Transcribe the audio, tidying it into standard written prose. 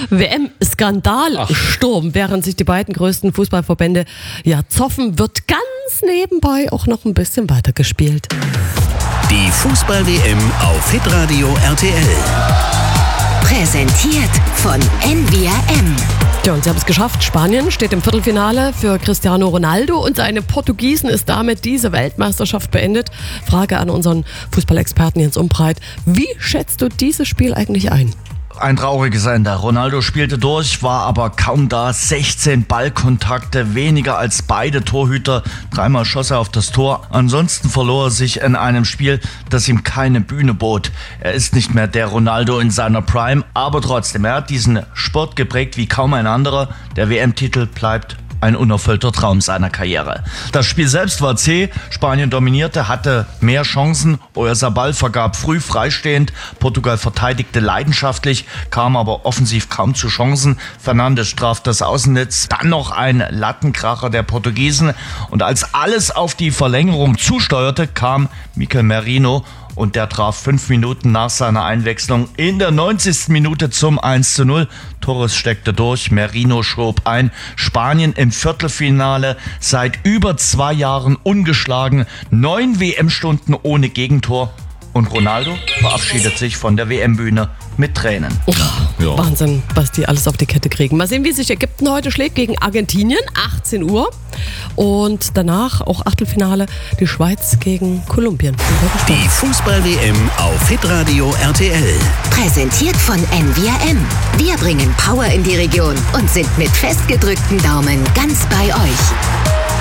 WM-Skandalsturm, während sich die beiden größten Fußballverbände zoffen, wird ganz nebenbei auch noch ein bisschen weitergespielt. Die Fußball-WM auf Hitradio RTL. Präsentiert von NVRM. Ja, und sie haben es geschafft. Spanien steht im Viertelfinale für Cristiano Ronaldo und seine Portugiesen ist damit diese Weltmeisterschaft beendet. Frage an unseren Fußballexperten Jens Umbreit. Wie schätzt du dieses Spiel eigentlich ein? Ein trauriges Ende. Ronaldo spielte durch, war aber kaum da. 16 Ballkontakte, weniger als beide Torhüter. 3-mal schoss er auf das Tor. Ansonsten verlor er sich in einem Spiel, das ihm keine Bühne bot. Er ist nicht mehr der Ronaldo in seiner Prime, aber trotzdem, er hat diesen Sport geprägt wie kaum ein anderer. Der WM-Titel bleibt ein unerfüllter Traum seiner Karriere. Das Spiel selbst war zäh, Spanien dominierte, hatte mehr Chancen, Oyarzabal vergab früh freistehend, Portugal verteidigte leidenschaftlich, kam aber offensiv kaum zu Chancen. Fernandes traf das Außennetz, dann noch ein Lattenkracher der Portugiesen und als alles auf die Verlängerung zusteuerte, kam Mikel Merino und der traf 5 Minuten nach seiner Einwechslung in der 90. Minute zum 1:0. Torres steckte durch, Merino schob ein. Spanien im Viertelfinale, seit über 2 Jahren ungeschlagen, 9 WM-Stunden ohne Gegentor. Und Ronaldo verabschiedet sich von der WM-Bühne mit Tränen. Ja. Wahnsinn, was die alles auf die Kette kriegen. Mal sehen, wie sich Ägypten heute schlägt gegen Argentinien, 18 Uhr. Und danach auch Achtelfinale, die Schweiz gegen Kolumbien. Die Fußball-WM auf Hitradio RTL. Präsentiert von NVRM. Wir bringen Power in die Region und sind mit festgedrückten Daumen ganz bei euch.